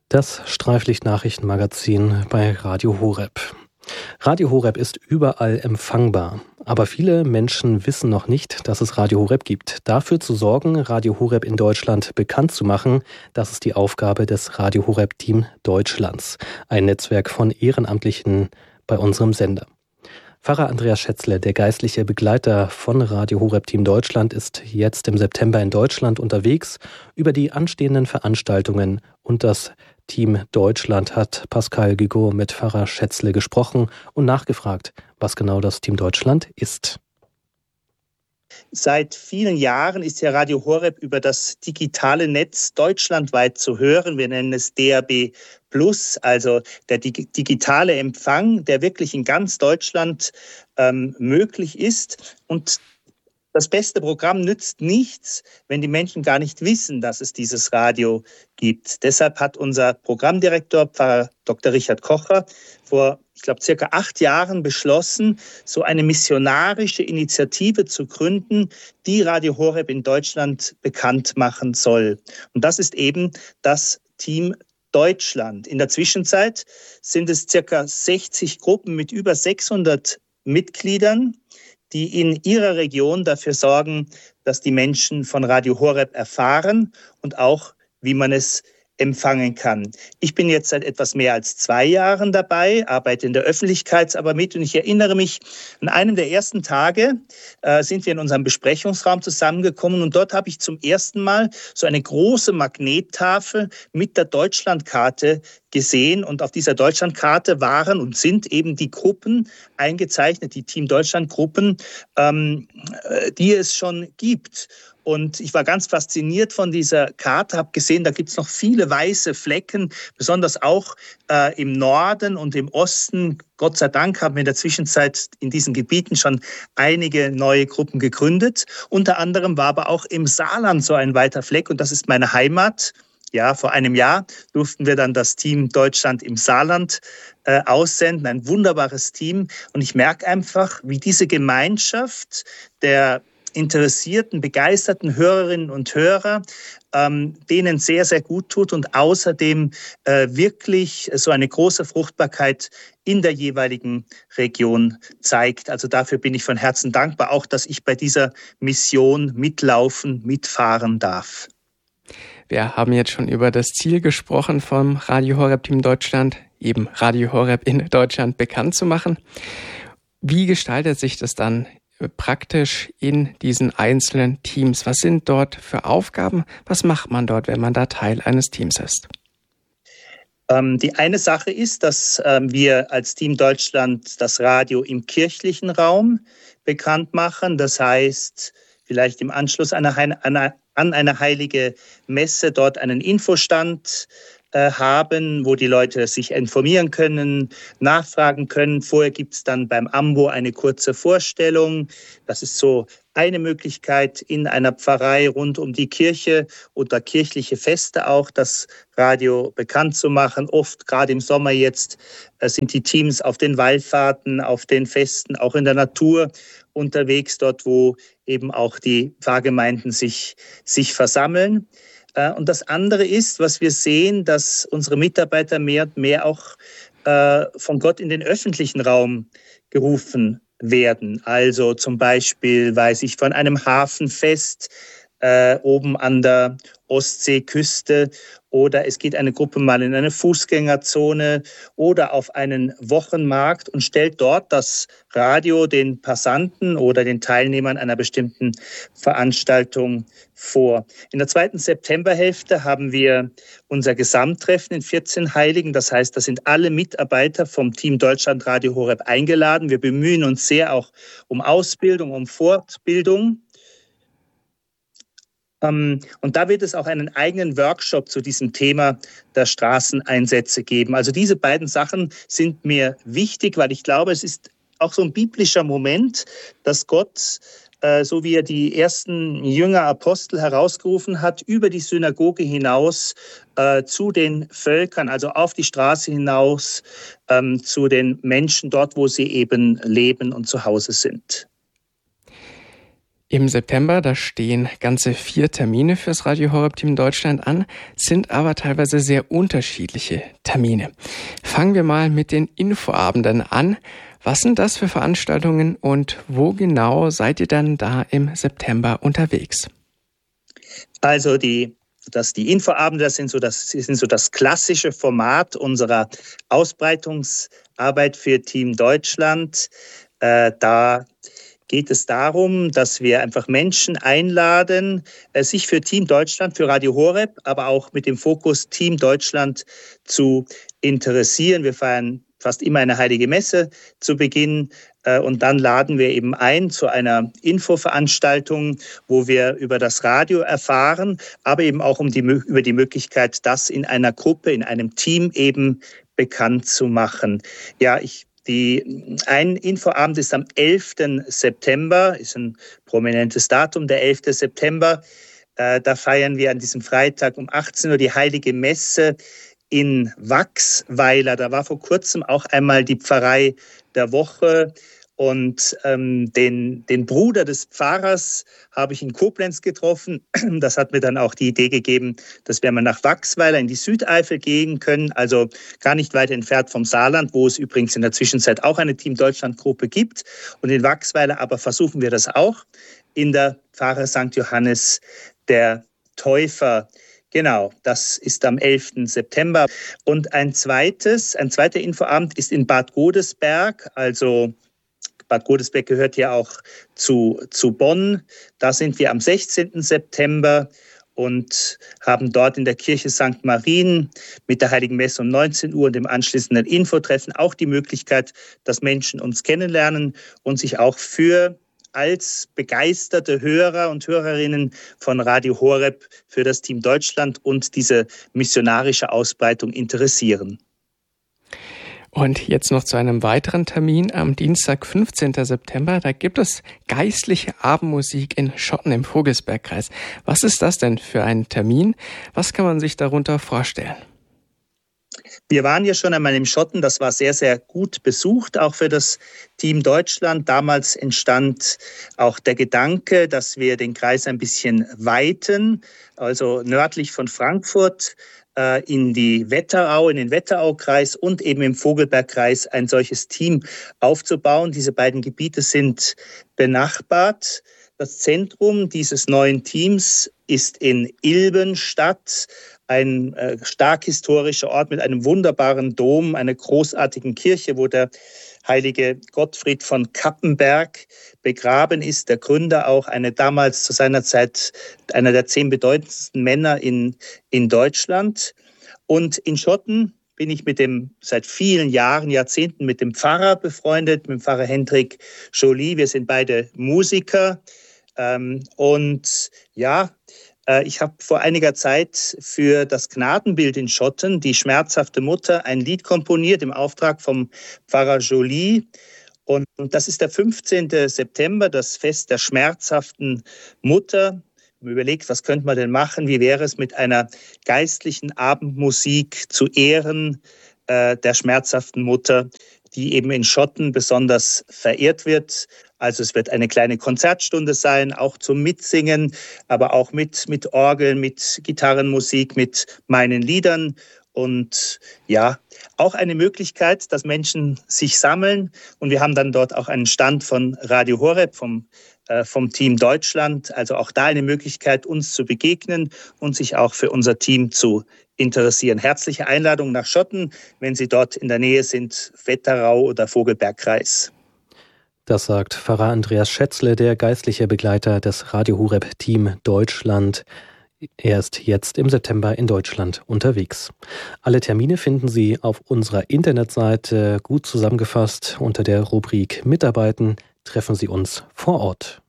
Das Streiflicht-Nachrichtenmagazin bei Radio Horeb. Radio Horeb ist überall empfangbar. Aber viele Menschen wissen noch nicht, dass es Radio Horeb gibt. Dafür zu sorgen, Radio Horeb in Deutschland bekannt zu machen, das ist die Aufgabe des Radio Horeb Team Deutschlands. Ein Netzwerk von Ehrenamtlichen bei unserem Sender. Pfarrer Andreas Schätzle, der geistliche Begleiter von Radio Horeb Team Deutschland, ist jetzt im September in Deutschland unterwegs. Über die anstehenden Veranstaltungen und das Team Deutschland hat Pascal Guigaud mit Pfarrer Schätzle gesprochen und nachgefragt, was genau das Team Deutschland ist. Seit vielen Jahren ist ja Radio Horeb über das digitale Netz deutschlandweit zu hören. Wir nennen es DAB+, also der digitale Empfang, der wirklich in ganz Deutschland möglich ist. Und das beste Programm nützt nichts, wenn die Menschen gar nicht wissen, dass es dieses Radio gibt. Deshalb hat unser Programmdirektor, Pfarrer Dr. Richard Kocher, vor, ich glaube, circa 8 Jahren beschlossen, so eine missionarische Initiative zu gründen, die Radio Horeb in Deutschland bekannt machen soll. Und das ist eben das Team Deutschland. In der Zwischenzeit sind es circa 60 Gruppen mit über 600 Mitgliedern, die in ihrer Region dafür sorgen, dass die Menschen von Radio Horeb erfahren und auch, wie man es empfangen kann. Ich bin jetzt seit etwas mehr als 2 Jahren dabei, arbeite in der Öffentlichkeitsarbeit mit und ich erinnere mich, an einem der ersten Tage sind wir in unserem Besprechungsraum zusammengekommen und dort habe ich zum ersten Mal so eine große Magnettafel mit der Deutschlandkarte gesehen und auf dieser Deutschlandkarte waren und sind eben die Gruppen eingezeichnet, die Team Deutschland Gruppen, die es schon gibt. Und ich war ganz fasziniert von dieser Karte, habe gesehen, da gibt es noch viele weiße Flecken, besonders auch im Norden und im Osten. Gott sei Dank haben wir in der Zwischenzeit in diesen Gebieten schon einige neue Gruppen gegründet. Unter anderem war aber auch im Saarland so ein weiter Fleck und das ist meine Heimat. Ja, vor einem Jahr durften wir dann das Team Deutschland im Saarland aussenden, ein wunderbares Team. Und ich merke einfach, wie diese Gemeinschaft der interessierten, begeisterten Hörerinnen und Hörer denen sehr, sehr gut tut und außerdem wirklich so eine große Fruchtbarkeit in der jeweiligen Region zeigt. Also dafür bin ich von Herzen dankbar, auch dass ich bei dieser Mission mitlaufen, mitfahren darf. Wir haben jetzt schon über das Ziel gesprochen vom Radio Horeb Team Deutschland, eben Radio Horeb in Deutschland bekannt zu machen. Wie gestaltet sich das dann praktisch in diesen einzelnen Teams? Was sind dort für Aufgaben? Was macht man dort, wenn man da Teil eines Teams ist? Die eine Sache ist, dass wir als Team Deutschland das Radio im kirchlichen Raum bekannt machen. Das heißt, vielleicht im Anschluss an eine heilige Messe dort einen Infostand haben, wo die Leute sich informieren können, nachfragen können. Vorher gibt es dann beim AMBO eine kurze Vorstellung. Das ist so eine Möglichkeit, in einer Pfarrei rund um die Kirche oder kirchliche Feste auch das Radio bekannt zu machen. Oft, gerade im Sommer jetzt, sind die Teams auf den Wallfahrten, auf den Festen, auch in der Natur unterwegs, dort wo eben auch die Pfarrgemeinden sich versammeln. Und das andere ist, was wir sehen, dass unsere Mitarbeiter mehr und mehr auch von Gott in den öffentlichen Raum gerufen werden. Also zum Beispiel weiß ich von einem Hafenfest oben an der Ostseeküste oder es geht eine Gruppe mal in eine Fußgängerzone oder auf einen Wochenmarkt und stellt dort das Radio den Passanten oder den Teilnehmern einer bestimmten Veranstaltung vor. In der 2. Septemberhälfte haben wir unser Gesamttreffen in 14 Heiligen. Das heißt, da sind alle Mitarbeiter vom Team Deutschland Radio Horeb eingeladen. Wir bemühen uns sehr auch um Ausbildung, um Fortbildung. Und da wird es auch einen eigenen Workshop zu diesem Thema der Straßeneinsätze geben. Also diese beiden Sachen sind mir wichtig, weil ich glaube, es ist auch so ein biblischer Moment, dass Gott, so wie er die ersten Jünger Apostel herausgerufen hat, über die Synagoge hinaus zu den Völkern, also auf die Straße hinaus, zu den Menschen dort, wo sie eben leben und zu Hause sind. Im September, da stehen ganze 4 Termine fürs Radio Horeb Team Deutschland an, sind aber teilweise sehr unterschiedliche Termine. Fangen wir mal mit den Infoabenden an. Was sind das für Veranstaltungen und wo genau seid ihr dann da im September unterwegs? Also die Infoabende, das sind so das klassische Format unserer Ausbreitungsarbeit für Team Deutschland. Da geht es darum, dass wir einfach Menschen einladen, sich für Team Deutschland, für Radio Horeb, aber auch mit dem Fokus Team Deutschland zu interessieren. Wir feiern fast immer eine heilige Messe zu Beginn und dann laden wir eben ein zu einer Infoveranstaltung, wo wir über das Radio erfahren, aber eben auch über die Möglichkeit, das in einer Gruppe, in einem Team eben bekannt zu machen. Ja, ein Infoabend ist am 11. September, ist ein prominentes Datum, der 11. September. Da feiern wir an diesem Freitag um 18 Uhr die Heilige Messe in Wachsweiler. Da war vor kurzem auch einmal die Pfarrei der Woche. Und den Bruder des Pfarrers habe ich in Koblenz getroffen. Das hat mir dann auch die Idee gegeben, dass wir mal nach Wachsweiler in die Südeifel gehen können, also gar nicht weit entfernt vom Saarland, wo es übrigens in der Zwischenzeit auch eine Team Deutschland-Gruppe gibt. Und in Wachsweiler aber versuchen wir das auch in der Pfarre St. Johannes der Täufer. Genau, das ist am 11. September. Und ein zweiter Infoabend ist in Bad Godesberg, also Bad Godesberg gehört ja auch zu Bonn. Da sind wir am 16. September und haben dort in der Kirche St. Marien mit der Heiligen Messe um 19 Uhr und dem anschließenden Infotreffen auch die Möglichkeit, dass Menschen uns kennenlernen und sich auch als begeisterte Hörer und Hörerinnen von Radio Horeb für das Team Deutschland und diese missionarische Ausbreitung interessieren. Und jetzt noch zu einem weiteren Termin am Dienstag, 15. September. Da gibt es geistliche Abendmusik in Schotten im Vogelsbergkreis. Was ist das denn für ein Termin? Was kann man sich darunter vorstellen? Wir waren ja schon einmal im Schotten. Das war sehr, sehr gut besucht, auch für das Team Deutschland. Damals entstand auch der Gedanke, dass wir den Kreis ein bisschen weiten, also nördlich von Frankfurt, in den Wetteraukreis und eben im Vogelbergkreis ein solches Team aufzubauen. Diese beiden Gebiete sind benachbart. Das Zentrum dieses neuen Teams ist in Ilbenstadt, ein stark historischer Ort mit einem wunderbaren Dom, einer großartigen Kirche, wo der heilige Gottfried von Kappenberg begraben ist, der Gründer auch, damals zu seiner Zeit einer der 10 bedeutendsten Männer in Deutschland. Und in Schotten bin ich seit vielen Jahrzehnten mit dem Pfarrer befreundet, mit dem Pfarrer Hendrik Joly. Wir sind beide Musiker. Ich habe vor einiger Zeit für das Gnadenbild in Schotten, die schmerzhafte Mutter, ein Lied komponiert im Auftrag vom Pfarrer Joly. Und das ist der 15. September, das Fest der schmerzhaften Mutter. Man überlegt, was könnte man denn machen? Wie wäre es mit einer geistlichen Abendmusik zu Ehren der schmerzhaften Mutter, die eben in Schotten besonders verehrt wird? Also es wird eine kleine Konzertstunde sein, auch zum Mitsingen, aber auch mit Orgel, mit Gitarrenmusik, mit meinen Liedern. Und ja, auch eine Möglichkeit, dass Menschen sich sammeln. Und wir haben dann dort auch einen Stand von Radio Horeb, vom Team Deutschland. Also auch da eine Möglichkeit, uns zu begegnen und sich auch für unser Team zu interessieren. Herzliche Einladung nach Schotten, wenn Sie dort in der Nähe sind, Wetterau oder Vogelbergkreis. Das sagt Pfarrer Andreas Schätzle, der geistliche Begleiter des Radio Horeb Team Deutschland. Er ist jetzt im September in Deutschland unterwegs. Alle Termine finden Sie auf unserer Internetseite gut zusammengefasst unter der Rubrik Mitarbeiten. Treffen Sie uns vor Ort.